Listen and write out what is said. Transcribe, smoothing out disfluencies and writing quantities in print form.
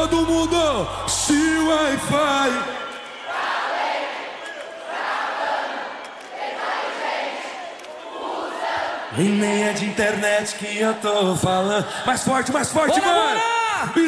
todo mundo. Se Wi-Fi. E nem é de internet que eu tô falando. Mais forte, Bora, mano. bora!